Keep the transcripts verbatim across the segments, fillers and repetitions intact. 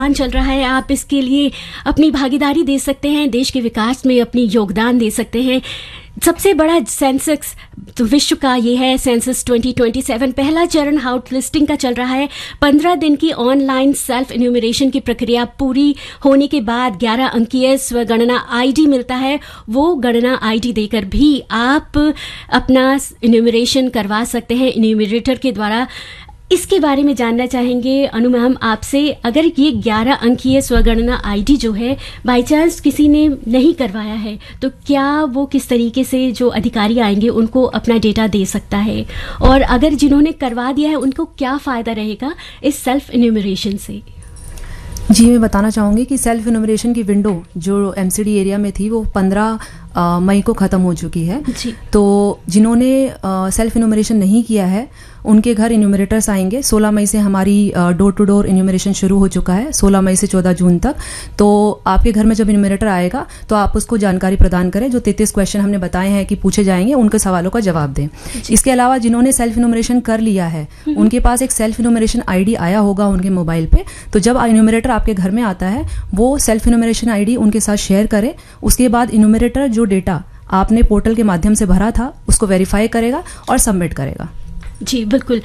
चल रहा है, आप इसके लिए अपनी भागीदारी दे सकते हैं, देश के विकास में अपनी योगदान दे सकते हैं। सबसे बड़ा सेंसस तो विश्व का ये है सेंसस ट्वेंटी ट्वेंटी सेवन। पहला चरण हाउस लिस्टिंग का चल रहा है। पंद्रह दिन की ऑनलाइन सेल्फ इन्यूमरेशन की प्रक्रिया पूरी होने के बाद ग्यारह अंकीय स्वगणना आईडी मिलता है। वो गणना आईडी देकर भी आप अपना इन्यूमरेशन करवा सकते हैं इन्यूमरेटर के द्वारा। इसके बारे में जानना चाहेंगे अनु मैम आपसे, अगर ये ग्यारह अंकीय स्वगणना आईडी जो है बाई चांस किसी ने नहीं करवाया है तो क्या वो किस तरीके से जो अधिकारी आएंगे उनको अपना डेटा दे सकता है, और अगर जिन्होंने करवा दिया है उनको क्या फ़ायदा रहेगा इस सेल्फ इन्यूमरेशन से? जी, मैं बताना चाहूँगी कि सेल्फ इन्यूमरेशन की विंडो जो एमसीडी एरिया में थी वो पंद्रह मई को ख़त्म हो चुकी है जी। तो जिन्होंने सेल्फ इन्यूमरेशन नहीं किया है उनके घर इन्यूमरेटर्स आएंगे। सोलह मई से हमारी डोर टू डोर इन्यूमरेशन शुरू हो चुका है, सोलह मई से चौदह जून तक। तो आपके घर में जब इन्यूमरेटर आएगा तो आप उसको जानकारी प्रदान करें, जो तैंतीस क्वेश्चन हमने बताए हैं कि पूछे जाएंगे उनके सवालों का जवाब दें। इसके अलावा जिन्होंने सेल्फ इन्यूमरेशन कर लिया है उनके पास एक सेल्फ इन्यूमरेशन आईडी आया होगा उनके मोबाइल पे। तो जब इन्यूमरेटर आपके घर में आता है वो सेल्फ इन्यूमरेशन आईडी उनके साथ शेयर करे। उसके बाद इन्यूमरेटर जो डेटा आपने पोर्टल के माध्यम से भरा था उसको वेरीफाई करेगा और सबमिट करेगा। जी बिल्कुल।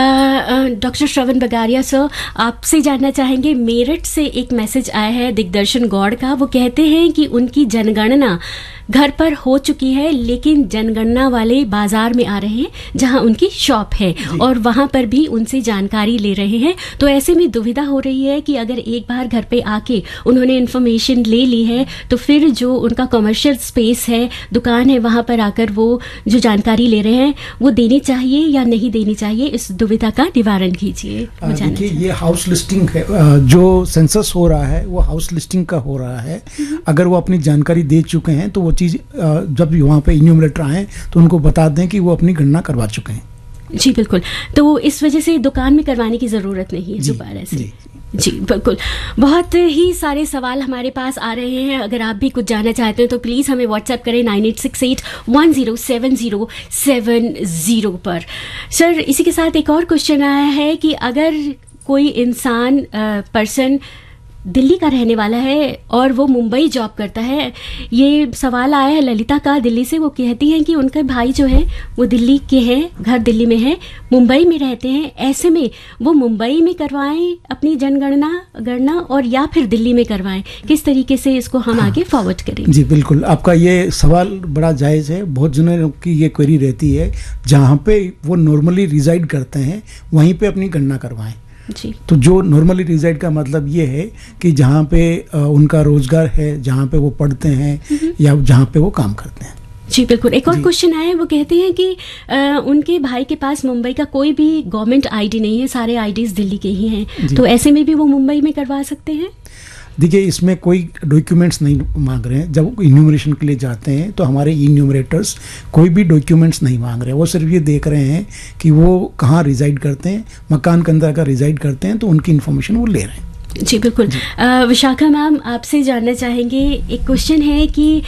डॉक्टर श्रवण बगारिया सर, आपसे जानना चाहेंगे, मेरठ से एक मैसेज आया है दिग्दर्शन गौड़ का। वो कहते हैं कि उनकी जनगणना घर पर हो चुकी है लेकिन जनगणना वाले बाजार में आ रहे हैं जहां उनकी शॉप है और वहां पर भी उनसे जानकारी ले रहे हैं। तो ऐसे में दुविधा हो रही है कि अगर एक बार घर पे आके उन्होंने इन्फॉर्मेशन ले ली है तो फिर जो उनका कमर्शियल स्पेस है, दुकान है, वहां पर आकर वो जो जानकारी ले रहे हैं वो देनी चाहिए या नहीं देनी चाहिए, इस दुविधा का निवारण कीजिए। देखिए, ये हाउस लिस्टिंग है, जो सेंसस हो रहा है वो हाउस लिस्टिंग का हो रहा है। अगर वो अपनी जानकारी दे चुके हैं तो वो चीज जब वहाँ पे इन्यूमरेटर आए तो उनको बता दें कि वो अपनी गणना करवा चुके हैं। जी बिल्कुल। तो इस वजह से दुकान में करवाने की जरूरत नहीं है दोबारा से। जी, जी बिल्कुल। बहुत ही सारे सवाल हमारे पास आ रहे हैं, अगर आप भी कुछ जानना चाहते हैं तो प्लीज़ हमें व्हाट्सएप करें nine eight six eight one zero seven zero seven zero पर। सर, इसी के साथ एक और क्वेश्चन आया है कि अगर कोई इंसान पर्सन दिल्ली का रहने वाला है और वो मुंबई जॉब करता है, ये सवाल आया है ललिता का दिल्ली से। वो कहती हैं कि उनके भाई जो हैं वो दिल्ली के हैं, घर दिल्ली में है, मुंबई में रहते हैं। ऐसे में वो मुंबई में करवाएं अपनी जनगणना गणना और या फिर दिल्ली में करवाएं, किस तरीके से इसको हम हाँ। आगे फॉरवर्ड करें? जी बिल्कुल, आपका ये सवाल बड़ा जायज़ है। बहुत जनों की ये क्वेरी रहती है, जहाँ पे वो नॉर्मली रिजाइड करते हैं वहीं पे अपनी गणना करवाएं। जी। तो जो नॉर्मली रिजाइड का मतलब ये है कि जहाँ पे उनका रोजगार है, जहाँ पे वो पढ़ते हैं या जहाँ पे वो काम करते हैं। जी बिल्कुल। एक और क्वेश्चन आया है, वो कहते हैं कि आ, उनके भाई के पास मुंबई का कोई भी गवर्नमेंट आईडी नहीं है, सारे आईडीज दिल्ली के ही हैं, तो ऐसे में भी वो मुंबई में करवा सकते हैं? देखिए, इसमें कोई डॉक्यूमेंट्स नहीं मांग रहे हैं। जब इन्यूमरेशन के लिए जाते हैं तो हमारे इन्यूमरेटर्स कोई भी डॉक्यूमेंट्स नहीं मांग रहे हैं। वो सिर्फ ये देख रहे हैं कि वो कहाँ रिजाइड करते हैं, मकान के अंदर अगर रिजाइड करते हैं तो उनकी इन्फॉर्मेशन वो ले रहे हैं। जी बिल्कुल। विशाखा मैम, आपसे जानना चाहेंगे, एक क्वेश्चन है कि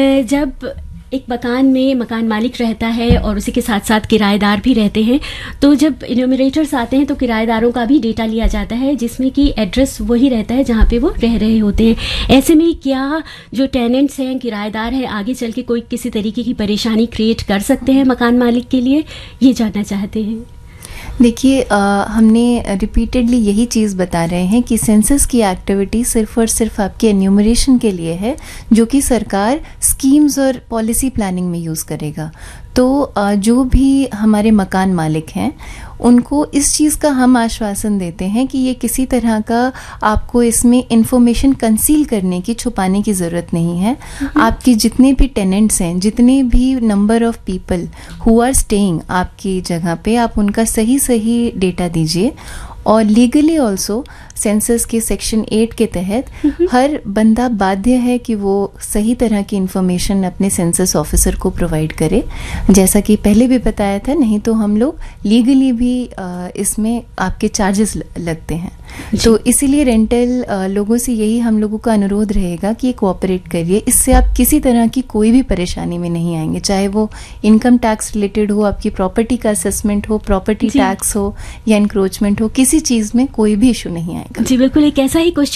जब एक मकान में मकान मालिक रहता है और उसी के साथ साथ किराएदार भी रहते हैं, तो जब इन्यूमरेटर्स आते हैं तो किराएदारों का भी डेटा लिया जाता है जिसमें कि एड्रेस वही रहता है जहाँ पे वो रह रहे होते हैं। ऐसे में क्या जो टेनेंट्स हैं, किराएदार हैं, आगे चल के कोई किसी तरीके की परेशानी क्रिएट कर सकते हैं मकान मालिक के लिए, ये जानना चाहते हैं। देखिए, हमने रिपीटेडली यही चीज़ बता रहे हैं कि सेंसस की एक्टिविटी सिर्फ और सिर्फ आपके एन्यूमरेशन के लिए है, जो कि सरकार स्कीम्स और पॉलिसी प्लानिंग में यूज़ करेगा। तो जो भी हमारे मकान मालिक हैं उनको इस चीज़ का हम आश्वासन देते हैं कि ये किसी तरह का आपको इसमें इंफॉर्मेशन कंसील करने की, छुपाने की ज़रूरत नहीं है। आपके जितने भी टेनेंट्स हैं, जितने भी number of people who are staying आपकी जगह पे, आप उनका सही सही डेटा दीजिए। और लीगली ऑल्सो सेंसस के सेक्शन एट के तहत हर बंदा बाध्य है कि वो सही तरह की इंफॉर्मेशन अपने सेंसस ऑफिसर को प्रोवाइड करे, जैसा कि पहले भी बताया था। नहीं तो हम लोग लीगली भी इसमें आपके चार्जेस लगते हैं। तो इसीलिए रेंटल लोगों से यही हम लोगों का अनुरोध रहेगा कि कोऑपरेट करिए। इससे आप किसी तरह की कोई भी परेशानी में नहीं आएंगे, चाहे वो इनकम टैक्स रिलेटेड हो, आपकी प्रॉपर्टी का असेसमेंट हो, प्रॉपर्टी टैक्स हो या इंक्रोचमेंट हो, किसी चीज़ में कोई भी इशू नहीं आएगा। जाएगा। जी बिल्कुल, एक ऐसा ही क्वेश्चन